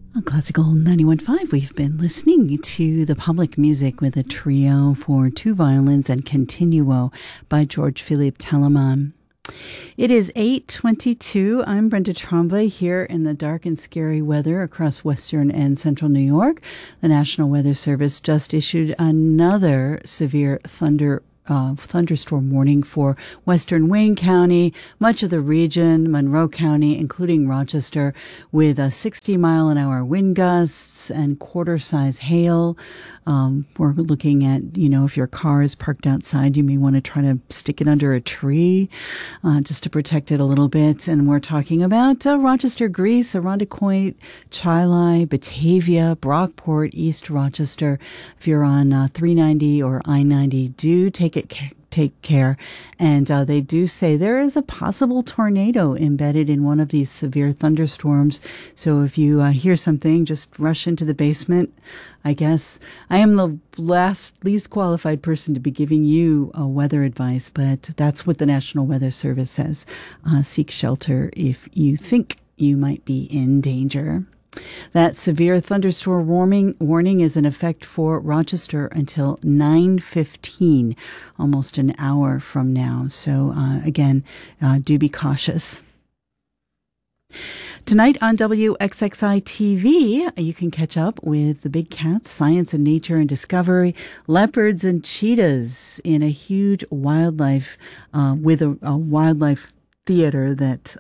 On Classical 91.5, we've been listening to the public music with a trio for two violins and continuo by George Philippe Telemann. It is 8:22. I'm Brenda Trombley here in the dark and scary weather across western and central New York. The National Weather Service just issued another severe thunderstorm warning for western Wayne County, much of the region, Monroe County, including Rochester, with 60-mile-an-hour wind gusts and quarter-size hail. We're looking at, if your car is parked outside, you may want to try to stick it under a tree just to protect it a little bit. And we're talking about Rochester, Greece, Irondequoit, Chili, Batavia, Brockport, East Rochester. If you're on 390 or I-90, do take care. And they do say there is a possible tornado embedded in one of these severe thunderstorms. So if you hear something, just rush into the basement, I guess. I am the least qualified person to be giving you weather advice, but that's what the National Weather Service says. Seek shelter if you think you might be in danger. That severe thunderstorm warning is in effect for Rochester until 9:15, almost an hour from now. So again, do be cautious. Tonight on WXXI TV, you can catch up with the big cats, science and nature and discovery, leopards and cheetahs in a huge wildlife, with a wildlife theater that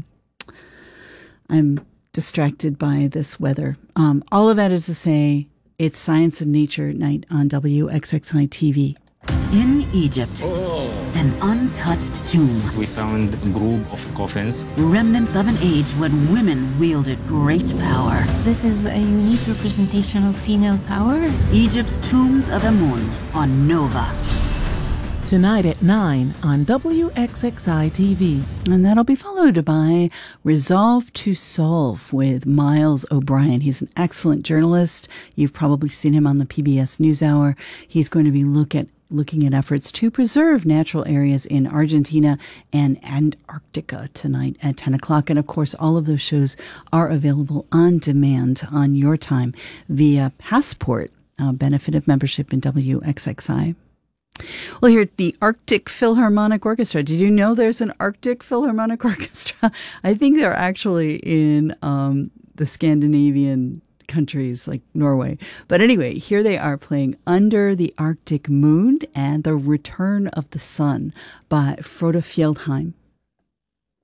I'm distracted by this weather. All of that is to say, it's Science and Nature night on WXXI TV. In Egypt, an untouched tomb. We found a group of coffins. Remnants of an age when women wielded great power. This is a unique representation of female power. Egypt's Tombs of Amun on Nova. Tonight at 9 on WXXI TV. And that'll be followed by Resolve to Solve with Miles O'Brien. He's an excellent journalist. You've probably seen him on the PBS NewsHour. He's going to be looking at efforts to preserve natural areas in Argentina and Antarctica tonight at 10 o'clock. And of course, all of those shows are available on demand on your time via Passport, benefit of membership in WXXI. Well, here at the Arctic Philharmonic Orchestra. Did you know there's an Arctic Philharmonic Orchestra? I think they're actually in the Scandinavian countries like Norway. But anyway, here they are playing Under the Arctic Moon and The Return of the Sun by Frode Fjellheim.